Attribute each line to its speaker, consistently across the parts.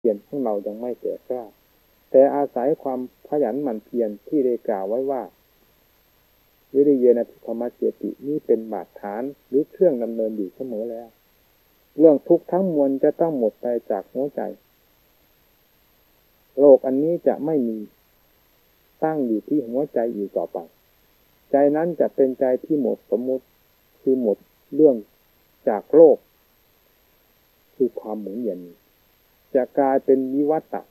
Speaker 1: เพียรของเรายังไม่แก่กล้าแต่อาศัยความขยันหมั่นเพียรที่ได้กล่าวไว้ว่าวิริยะทุกขมัจเจตินี้เป็นบาดฐานหรือเครื่องดำเนินอยู่เสมอแล้วเรื่องทุกข์ทั้งมวลจะต้องหมดไปจากหัวใจโลกอันนี้จะไม่มีตั้งอยู่ที่หัวใจอีกต่อไปใจนั้นจะเป็นใจที่หมดสมมุติคือหมดเรื่องจากโลกคือความหมุนเวียนจะกลายเป็นวิวัฏฏะ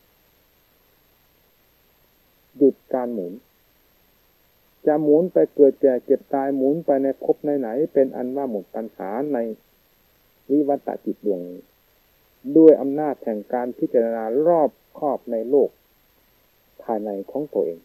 Speaker 1: หยุดการหมุนจะหมุนไปเกิดแก่เก็บตายหมุนไปในภพไหนๆเป็นอันว่าหมดปัญหาในวิวัฏฏะจิตดวงนี้ด้วยอำนาจแห่งการพิจารณารอบครอบในโลกภายในของตัวเอง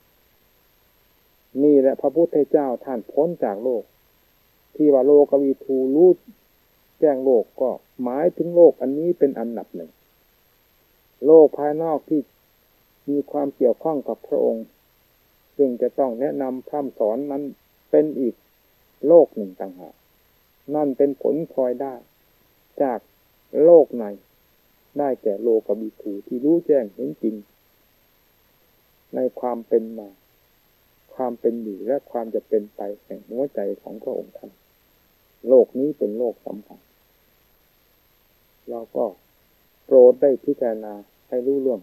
Speaker 1: นี่แหละพระพุทธเจ้าท่านพ้นจากโลกที่ว่าโลกวิทูรู้แจ้งโลกก็หมายถึงโลกอันนี้เป็นอันดับหนึ่งโลกภายนอกที่มีความเกี่ยวข้องกับพระองค์ซึ่งจะต้องแนะนำพร่ำสอนนั้นเป็นอีกโลกหนึ่งต่างหากนั่นเป็นผลพลอยได้จากโลกในได้แก่โลกวิทูที่รู้แจ้งเห็นจริงในความเป็นมาความเป็นอยู่และความจะเป็นไปแห่งหัวใจของพระองค์ท่านโลกนี้เป็นโลกสำคัญเราก็โปรดได้พิจารณาให้รู้เรื่อง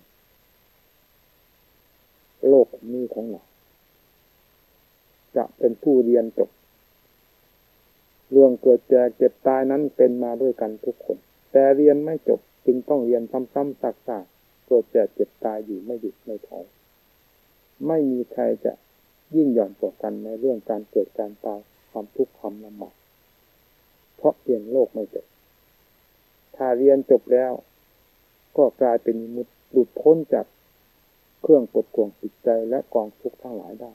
Speaker 1: โลกนี้ของเราจะเป็นผู้เรียนจบเรื่องเกิดแก่เจ็บตายนั้นเป็นมาด้วยกันทุกคนแต่เรียนไม่จบจึงต้องเรียนซ้ำๆซากๆเกิดแก่เจ็บตายอยู่ไม่หยุดไม่ถอยไม่มีใครจะยิ่งหย่อนกว่ากันในเรื่องการเกิดการตายความทุกข์ความลำบากเพราะเรียนโลกไม่จบถ้าเรียนจบแล้วก็กลายเป็นมุตหลุดพ้นจากเครื่องกดข่วงจิตใจและกองทุกข์ทั้งหลายได้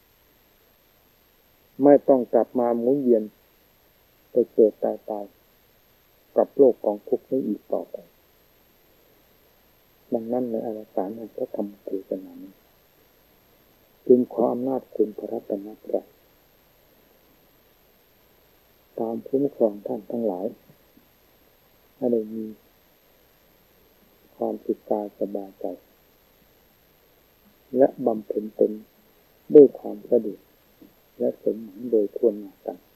Speaker 1: ไม่ต้องกลับมาหมุนเวียนไปเกิดตายกับโลกกองทุกข์นี้อีกต่อไปดังนั้นในอวสานแห่งพระธรรมเทศนานี้จึงขออำนาจคุณพระรัตนตรัยตามคุ้มครองท่านทั้งหลายให้ได้มีความสุขกายสบายใจและบำเพ็ญตนด้วยความสะดวกและสมหวังโดยทั่วหน้ากัน